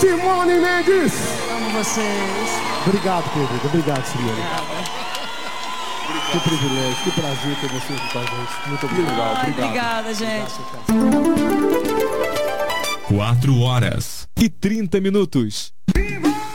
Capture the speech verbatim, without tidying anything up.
Simone Mendes. Amo vocês. Obrigado, querido. Obrigado, Simone. Que privilégio, que prazer ter você aqui com a gente. Muito obrigado. Ai, obrigado. Obrigada, gente. Quatro horas e trinta minutos.